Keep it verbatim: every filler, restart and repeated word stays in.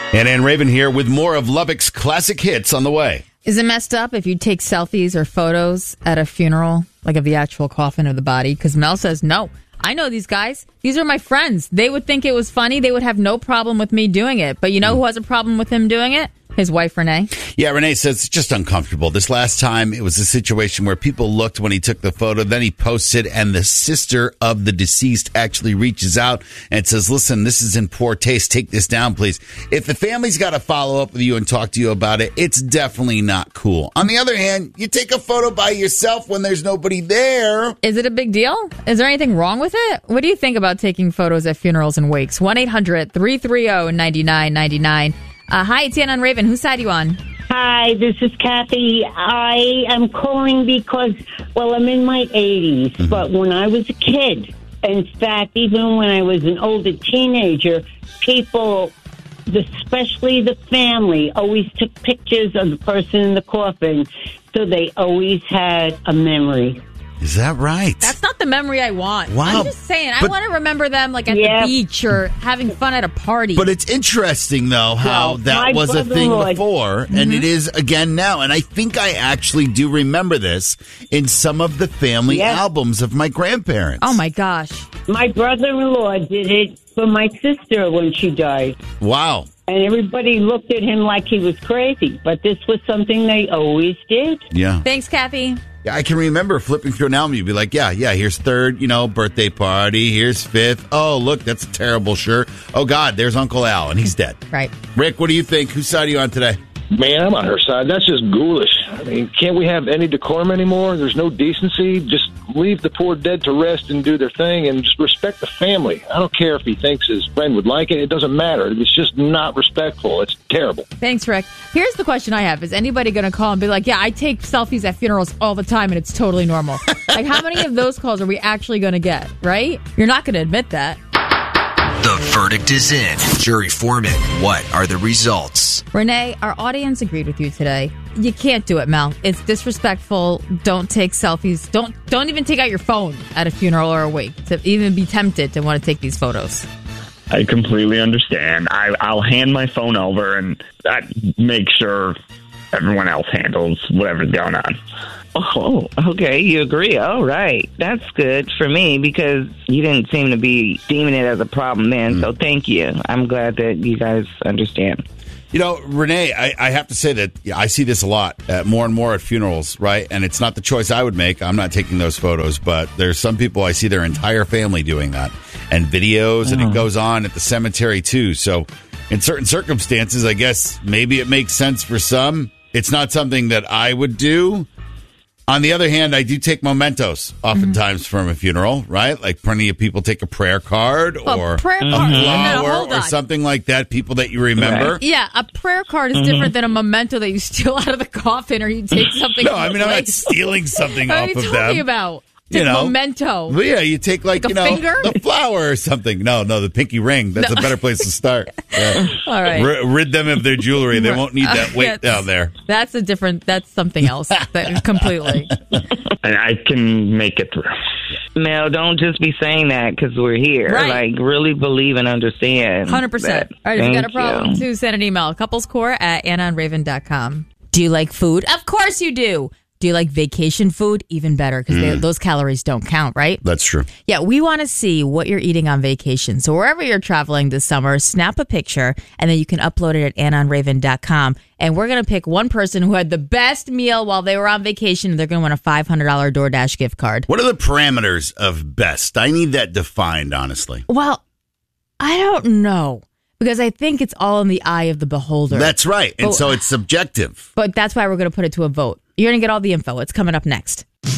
And Ann Raven here with more of Lubbock's classic hits on the way. Is it messed up if you take selfies or photos at a funeral, like of the actual coffin of the body? Because Mel says, no, I know these guys. These are my friends. They would think it was funny. They would have no problem with me doing it. But you know who has a problem with him doing it? His wife, Renee. Yeah, Renee says it's just uncomfortable. This last time, it was a situation where people looked when he took the photo, then he posted, and the sister of the deceased actually reaches out and says, listen, this is in poor taste. Take this down, please. If the family's got to follow up with you and talk to you about it, it's definitely not cool. On the other hand, you take a photo by yourself when there's nobody there. Is it a big deal? Is there anything wrong with it? What do you think about taking photos at funerals and wakes? one eight hundred three three zero nine nine nine nine. Uh, hi, it's Ann on Raven. Whose side are you on? Hi, this is Kathy. I am calling because, well, I'm in my eighties, mm-hmm. but when I was a kid, in fact, even when I was an older teenager, people, especially the family, always took pictures of the person in the coffin, so they always had a memory. Is that right? That's not the memory I want. Wow. I'm just saying, I want to remember them like at yeah. the beach or having fun at a party. But it's interesting, though, how well, that was a thing before, mm-hmm. and it is again now. And I think I actually do remember this in some of the family yes. albums of my grandparents. Oh, my gosh. My brother-in-law did it for my sister when she died. Wow. And everybody looked at him like he was crazy, but this was something they always did. Yeah. Thanks, Kathy. Yeah, I can remember flipping through an album. You'd be like, yeah, yeah, here's third, you know, birthday party. Here's fifth. Oh, look, that's a terrible shirt. Oh, God, there's Uncle Al, and he's dead. Right. Rick, what do you think? Whose side are you on today? Man, I'm on her side. That's just ghoulish. I mean, can't we have any decorum anymore? There's no decency. Just leave the poor dead to rest and do their thing and just respect the family. I don't care if he thinks his friend would like it. It doesn't matter. It's just not respectful. It's terrible. Thanks, Rick. Here's the question I have. Is anybody going to call and be like, yeah, I take selfies at funerals all the time and it's totally normal? Like, how many of those calls are we actually going to get, right? You're not going to admit that. The verdict is in. Jury foreman, what are the results? Renee, our audience agreed with you today. You can't do it, Mel. It's disrespectful. Don't take selfies. Don't don't even take out your phone at a funeral or a wake to even be tempted to want to take these photos. I completely understand. I, I'll hand my phone over and I make sure everyone else handles whatever's going on. Oh, okay. You agree. All right. That's good for me because you didn't seem to be deeming it as a problem then. Mm. So thank you. I'm glad that you guys understand. You know, Renee, I, I have to say that yeah, I see this a lot, uh, more and more at funerals, right? And it's not the choice I would make. I'm not taking those photos, but there's some people I see their entire family doing that and videos, oh. and it goes on at the cemetery too. So in certain circumstances, I guess maybe it makes sense for some. It's not something that I would do. On the other hand, I do take mementos oftentimes mm-hmm. from a funeral, right? Like plenty of people take a prayer card well, or prayer a card. flower no, no, or something like that, people that you remember. Right. Yeah, a prayer card is mm-hmm. different than a memento that you steal out of the coffin or you take something No, from I mean, I'm not stealing something off of them. What are you talking about? You know, memento. Well, yeah, you take like, like you know, finger? the flower or something. No, no, the pinky ring. That's no. a better place to start. Yeah. All right. R- rid them of their jewelry. They won't need that weight uh, down there. That's a different, that's something else. that, completely. And I can make it through. Mel, don't just be saying that because we're here. Right. Like, really believe and understand. one hundred percent. That. All right, if you got a you. problem, too, send an email. Couplescore at anna on raven dot com. Do you like food? Of course you do. Do you like vacation food? Even better, because mm. those calories don't count, right? That's true. Yeah, we want to see what you're eating on vacation. So wherever you're traveling this summer, snap a picture, and then you can upload it at anna on raven dot com. And we're going to pick one person who had the best meal while they were on vacation, and they're going to win a five hundred dollars DoorDash gift card. What are the parameters of best? I need that defined, honestly. Well, I don't know. Because I think it's all in the eye of the beholder. That's right. And but, so it's subjective. But that's why we're going to put it to a vote. You're going to get all the info. It's coming up next.